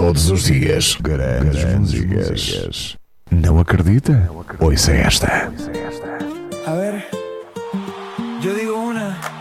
Todos os dias, grandes músicas. Não acredita? Ouça esta. A ver, yo digo una,